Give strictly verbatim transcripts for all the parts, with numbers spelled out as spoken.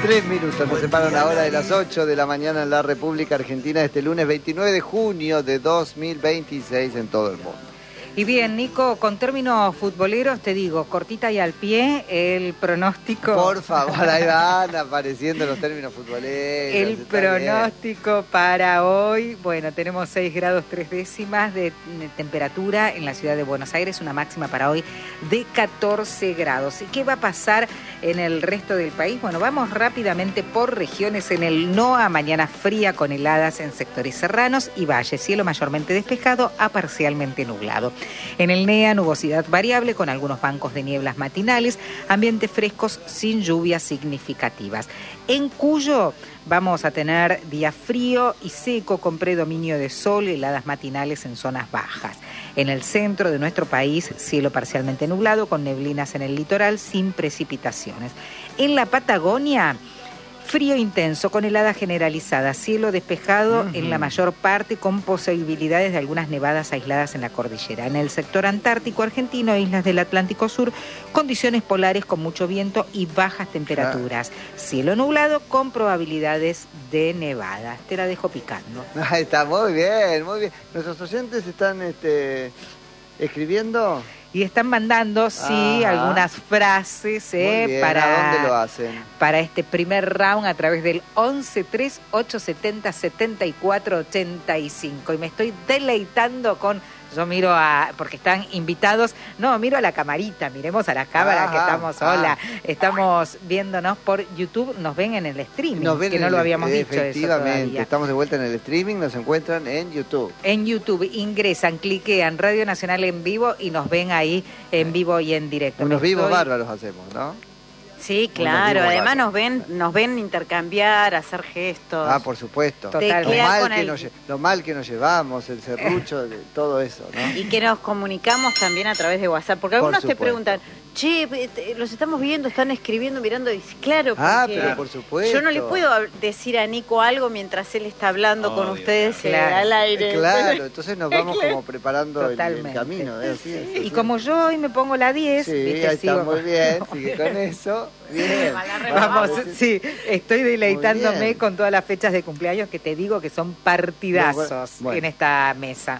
Tres minutos nos separan ahora de las ocho de la mañana en la República Argentina, este lunes veintinueve de junio de dos mil veintiséis en todo el mundo. Y bien, Nico, con términos futboleros te digo, cortita y al pie, el pronóstico... Por favor, ahí van apareciendo los términos futboleros. El pronóstico bien. Para hoy, bueno, tenemos seis grados tres décimas de temperatura en la ciudad de Buenos Aires, una máxima para hoy de catorce grados. ¿Y qué va a pasar en el resto del país? Bueno, vamos rápidamente por regiones. En el N O A, mañana fría con heladas en sectores serranos y valles, cielo mayormente despejado a parcialmente nublado. En el N E A, nubosidad variable con algunos bancos de nieblas matinales, ambientes frescos sin lluvias significativas. En Cuyo vamos a tener día frío y seco con predominio de sol y heladas matinales en zonas bajas. En el centro de nuestro país, cielo parcialmente nublado con neblinas en el litoral sin precipitaciones. En la Patagonia, frío intenso con helada generalizada, cielo despejado uh-huh. en la mayor parte con posibilidades de algunas nevadas aisladas en la cordillera. En el sector antártico argentino e islas del Atlántico Sur, condiciones polares con mucho viento y bajas temperaturas. Claro. Cielo nublado con probabilidades de nevadas. Te la dejo picando. Ahí está, muy bien, muy bien. Nuestros oyentes están este, escribiendo... Y están mandando, sí, Ajá. algunas frases eh, bien, para, ¿a dónde lo hacen? Para este primer round a través del once tres ocho setenta setenta y cuatro ochenta y cinco. Y me estoy deleitando con... Yo miro a... porque están invitados... No, miro a la camarita, miremos a la cámara Ajá, que estamos... Ah. Hola, estamos viéndonos por YouTube, nos ven en el streaming, nos ven que no lo habíamos dicho eso efectivamente, estamos de vuelta en el streaming, nos encuentran en YouTube. En YouTube, ingresan, cliquean Radio Nacional en vivo y nos ven ahí en vivo y en directo. Unos vivos estoy... bárbaros hacemos, ¿no? Sí, claro, además nos ven nos ven intercambiar, hacer gestos. Ah, por supuesto. Total. Lo, mal que el... nos, lo mal que nos llevamos, el serrucho, todo eso, ¿no? Y que nos comunicamos también a través de WhatsApp, porque algunos te preguntan, che, los estamos viendo, están escribiendo, mirando, y claro, porque ah, pero por supuesto. Yo no le puedo decir a Nico algo mientras él está hablando Obvio, con ustedes claro. al aire. Claro, entonces nos vamos como preparando el, el camino. ¿eh? Así es, sí. Y como yo hoy me pongo la diez, sí, ¿viste? ahí Sigo está muy bien, sigue con eso. Bien. Vamos, sí, estoy deleitándome con todas las fechas de cumpleaños que te digo que son partidazos bueno. en esta mesa.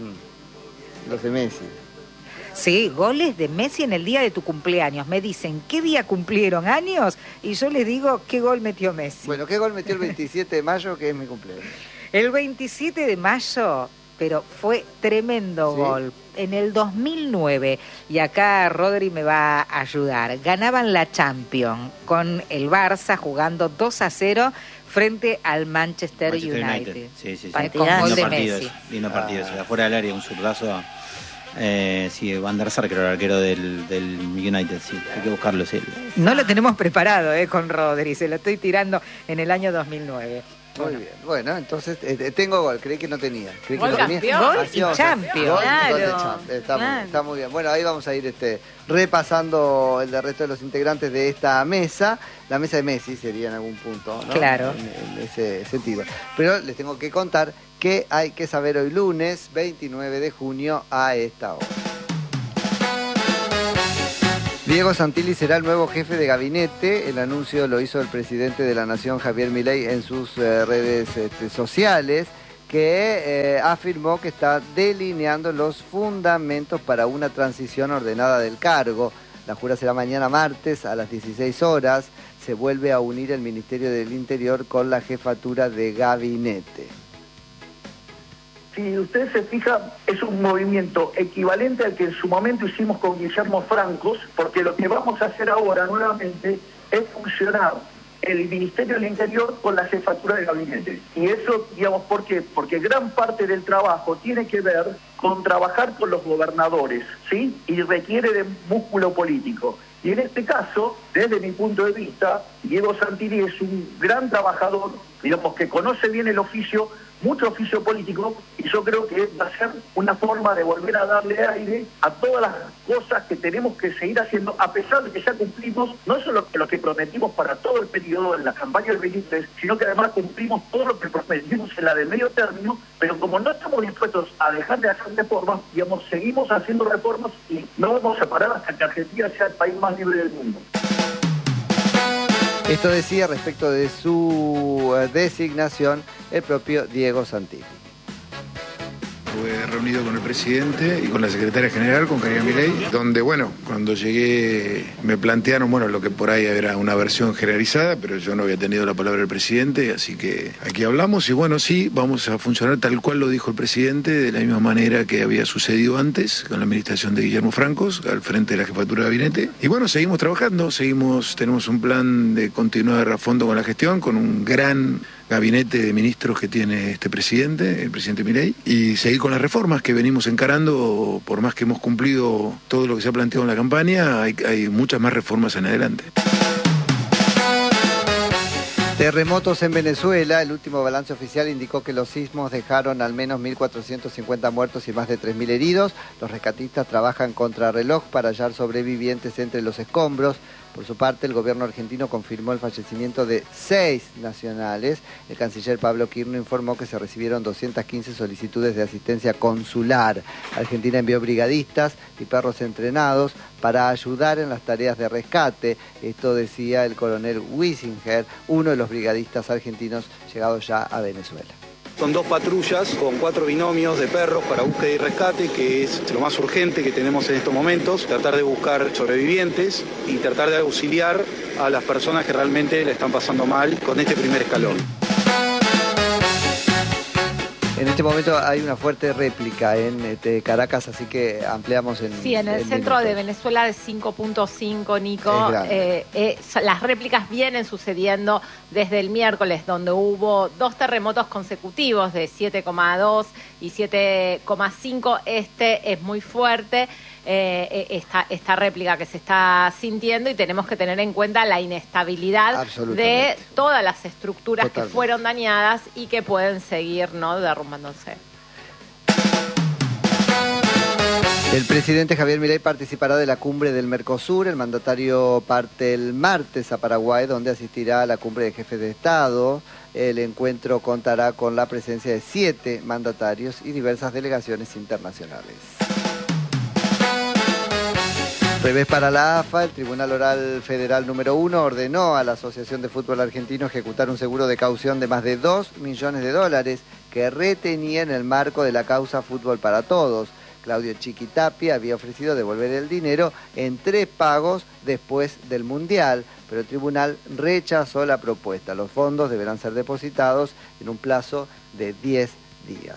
Uh-huh. Los de Messi. Sí, goles de Messi en el día de tu cumpleaños. Me dicen, ¿qué día cumplieron años? Y yo les digo, ¿qué gol metió Messi? Bueno, ¿qué gol metió el veintisiete de mayo, que es mi cumpleaños? El veintisiete de mayo, pero fue tremendo ¿Sí? gol. En el dos mil nueve, y acá Rodri me va a ayudar, ganaban la Champions con el Barça jugando dos a cero frente al Manchester, Manchester United. United. Sí, sí, sí. Con gol de partido Messi. Lindo partido, ah. afuera del área, un zurdazo. Eh, sí, Van der Sar, creo, el arquero del, del United, sí, hay que buscarlo, sí. No lo tenemos preparado eh, con Rodri, se lo estoy tirando en el año dos mil nueve. Muy bueno. bien, bueno, entonces eh, tengo gol, creí que no tenía. Creí gol que no tenía. Gol Así y Champions. Gol, claro. gol de Champions. Está, claro. muy, está muy bien. Bueno, ahí vamos a ir este, repasando el resto de los integrantes de esta mesa. La mesa de Messi sería en algún punto, ¿no? Claro. En, en ese sentido. Pero les tengo que contar que hay que saber hoy lunes veintinueve de junio a esta hora. Diego Santilli será el nuevo jefe de gabinete. El anuncio lo hizo el presidente de la Nación, Javier Milei, en sus eh, redes este, sociales, que eh, afirmó que está delineando los fundamentos para una transición ordenada del cargo. La jura será mañana martes a las dieciséis horas. Se vuelve a unir el Ministerio del Interior con la jefatura de gabinete. Si usted se fija, es un movimiento equivalente al que en su momento hicimos con Guillermo Francos, porque lo que vamos a hacer ahora nuevamente es funcionar el Ministerio del Interior con la jefatura de gabinete. Y eso, digamos, ¿por qué? Porque gran parte del trabajo tiene que ver con trabajar con los gobernadores, ¿sí? Y requiere de músculo político. Y en este caso, desde mi punto de vista, Diego Santilli es un gran trabajador, digamos, que conoce bien el oficio, mucho oficio político, y yo creo que va a ser una forma de volver a darle aire a todas las cosas que tenemos que seguir haciendo, a pesar de que ya cumplimos no solo lo que prometimos para todo el periodo de la campaña del veintitrés, sino que además cumplimos todo lo que prometimos en la de medio término, pero como no estamos dispuestos a dejar de hacer reformas, digamos, seguimos haciendo reformas y no vamos a parar hasta que Argentina sea el país más libre del mundo. Esto decía respecto de su designación el propio Diego Santilli. Estuve reunido con el presidente y con la secretaria general, con Javier Milei, donde, bueno, cuando llegué me plantearon, bueno, lo que por ahí era una versión generalizada, pero yo no había tenido la palabra del presidente, así que aquí hablamos y bueno, sí, vamos a funcionar tal cual lo dijo el presidente, de la misma manera que había sucedido antes, con la administración de Guillermo Francos, al frente de la jefatura de gabinete. Y bueno, seguimos trabajando, seguimos, tenemos un plan de continuar a fondo con la gestión, con un gran gabinete de ministros que tiene este presidente, el presidente Milei, y seguir con las reformas que venimos encarando. Por más que hemos cumplido todo lo que se ha planteado en la campaña, hay, hay muchas más reformas en adelante. Terremotos en Venezuela. El último balance oficial indicó que los sismos dejaron al menos mil cuatrocientos cincuenta muertos y más de tres mil heridos. Los rescatistas trabajan contra reloj para hallar sobrevivientes entre los escombros. Por su parte, el gobierno argentino confirmó el fallecimiento de seis nacionales. El canciller Pablo Quirno informó que se recibieron doscientas quince solicitudes de asistencia consular. Argentina envió brigadistas y perros entrenados para ayudar en las tareas de rescate. Esto decía el coronel Wissinger, uno de los brigadistas argentinos llegados ya a Venezuela. Son dos patrullas con cuatro binomios de perros para búsqueda y rescate, que es lo más urgente que tenemos en estos momentos, tratar de buscar sobrevivientes y tratar de auxiliar a las personas que realmente la están pasando mal con este primer escalón. En este momento hay una fuerte réplica en este, Caracas, así que ampliamos en... Sí, en el en centro minutos. de Venezuela de cinco punto cinco, Nico. Eh, eh, las réplicas vienen sucediendo desde el miércoles, donde hubo dos terremotos consecutivos de siete coma dos y siete coma cinco. Este es muy fuerte. Eh, esta, esta réplica que se está sintiendo, y tenemos que tener en cuenta la inestabilidad de todas las estructuras Totalmente. que fueron dañadas y que pueden seguir, ¿no?, derrumbándose. El presidente Javier Milei participará de la cumbre del Mercosur. El mandatario parte el martes a Paraguay, donde asistirá a la cumbre de jefes de Estado. El encuentro contará con la presencia de siete mandatarios y diversas delegaciones internacionales. Revés para la A F A. El Tribunal Oral Federal número uno ordenó a la Asociación de Fútbol Argentino ejecutar un seguro de caución de más de dos millones de dólares que retenía en el marco de la causa Fútbol para Todos. Claudio Chiquitapia había ofrecido devolver el dinero en tres pagos después del Mundial, pero el tribunal rechazó la propuesta. Los fondos deberán ser depositados en un plazo de diez días.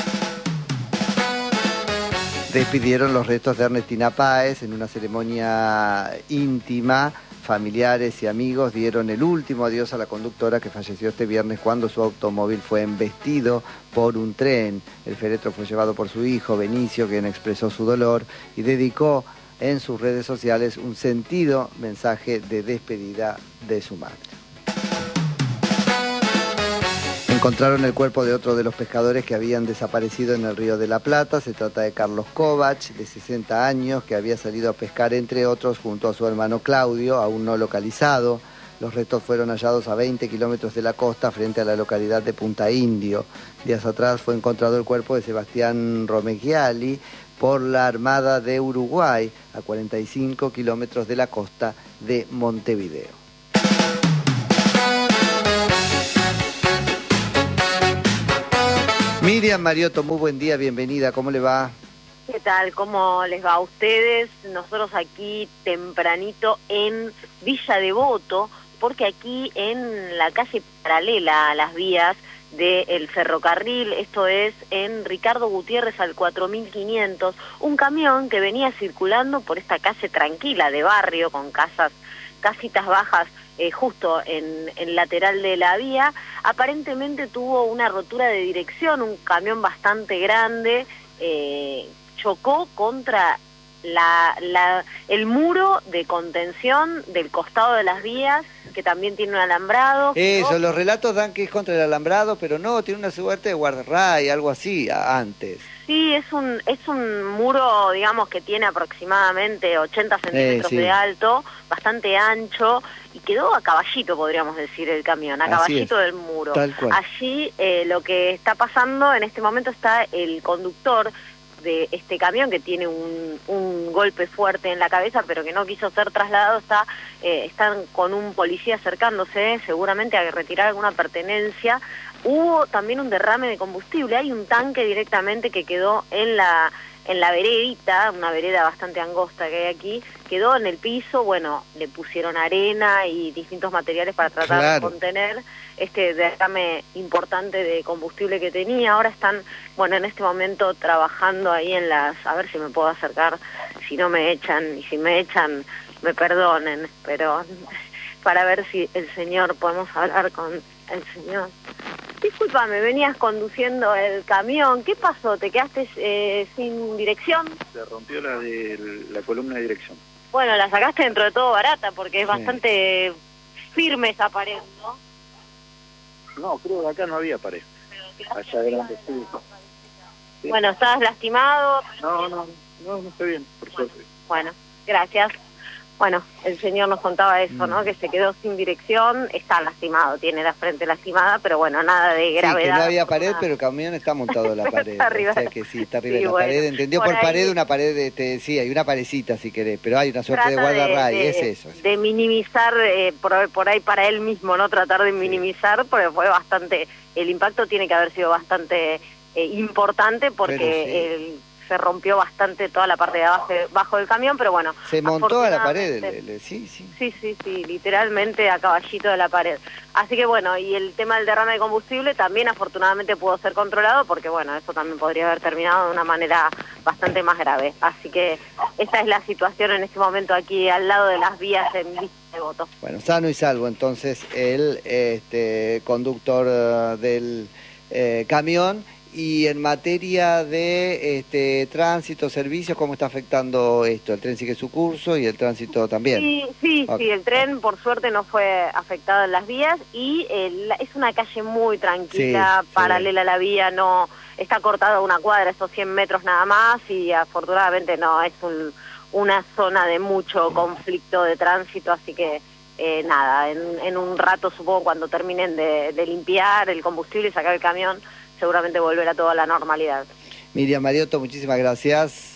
Despidieron los restos de Ernestina Páez en una ceremonia íntima. Familiares y amigos dieron el último adiós a la conductora que falleció este viernes cuando su automóvil fue embestido por un tren. El féretro fue llevado por su hijo, Benicio, quien expresó su dolor y dedicó en sus redes sociales un sentido mensaje de despedida de su madre. Encontraron el cuerpo de otro de los pescadores que habían desaparecido en el Río de la Plata. Se trata de Carlos Kovac, de sesenta años, que había salido a pescar, entre otros, junto a su hermano Claudio, aún no localizado. Los restos fueron hallados a veinte kilómetros de la costa, frente a la localidad de Punta Indio. Días atrás fue encontrado el cuerpo de Sebastián Romegiali por la Armada de Uruguay, a cuarenta y cinco kilómetros de la costa de Montevideo. Miriam Mariotto, muy buen día, bienvenida, ¿cómo le va? ¿Qué tal? ¿Cómo les va a ustedes? Nosotros aquí tempranito en Villa Devoto, porque aquí en la calle paralela a las vías del ferrocarril, esto es en Ricardo Gutiérrez al cuatro mil quinientos, un camión que venía circulando por esta calle tranquila de barrio con casas, casitas bajas, Eh, justo en el lateral de la vía, aparentemente tuvo una rotura de dirección, un camión bastante grande, eh, chocó contra la, la, el muro de contención del costado de las vías, que también tiene un alambrado. Eso, quedó... los relatos dan que es contra el alambrado, pero no, tiene una suerte de guardarray, algo así, a, antes. Sí, es un es un muro, digamos, que tiene aproximadamente ochenta centímetros eh, sí. de alto, bastante ancho, y quedó a caballito, podríamos decir, el camión, a Así caballito es. del muro. Tal cual. Allí eh, lo que está pasando, en este momento está el conductor de este camión que tiene un, un golpe fuerte en la cabeza, pero que no quiso ser trasladado. Está, eh, están con un policía acercándose, seguramente a retirar alguna pertenencia. Hubo también un derrame de combustible, hay un tanque directamente que quedó en la en la veredita, una vereda bastante angosta que hay aquí, quedó en el piso. Bueno, le pusieron arena y distintos materiales para tratar claro. de contener este derrame importante de combustible que tenía. Ahora están, bueno, en este momento trabajando ahí en las, a ver si me puedo acercar, si no me echan, y si me echan, me perdonen, pero para ver si el señor, podemos hablar con el señor. Discúlpame, venías conduciendo el camión, ¿qué pasó? ¿Te quedaste eh, sin dirección? Se rompió la de la columna de dirección. Bueno, la sacaste dentro de todo barata, porque es sí. bastante firme esa pared, ¿no? No, creo que acá no había pared. Allá adelante sí. sí. Bueno, ¿estás lastimado? No, no, no, no estoy bien, por suerte. Bueno, gracias. Bueno, el señor nos contaba eso, ¿no? Que se quedó sin dirección, está lastimado, tiene la frente lastimada, pero bueno, nada de gravedad. Sí, que no había pared, nada. Pero el camión está montado en la pared. Está arriba. O sea que sí, está arriba sí, de la bueno, pared. Entendió por, por pared una pared, este, sí, hay una paredcita si querés, pero hay una suerte de guardarray, es eso. Es. De minimizar, eh, por, por ahí para él mismo, ¿no? Tratar de minimizar, sí. porque fue bastante, el impacto tiene que haber sido bastante eh, importante porque sí. el... se rompió bastante toda la parte de abajo, bajo del camión, pero bueno. Se montó a la pared, le, le, sí, sí. Sí, sí, sí, literalmente a caballito de la pared. Así que bueno, y el tema del derrame de combustible también afortunadamente pudo ser controlado, porque bueno, eso también podría haber terminado de una manera bastante más grave. Así que esta es la situación en este momento aquí al lado de las vías en Villa Devoto. Bueno, sano y salvo entonces el este conductor uh, del eh, camión. Y en materia de este tránsito, servicios, ¿cómo está afectando esto? ¿El tren sigue su curso y el tránsito también? Sí, sí, okay. sí, el tren por suerte no fue afectado en las vías y eh, es una calle muy tranquila, sí, paralela sí. a la vía, no está cortada una cuadra, esos cien metros nada más y afortunadamente no, es un, una zona de mucho conflicto de tránsito, así que eh, nada, en, en un rato supongo cuando terminen de, de limpiar el combustible y sacar el camión, seguramente volverá toda la normalidad. Miriam Mariotto, muchísimas gracias.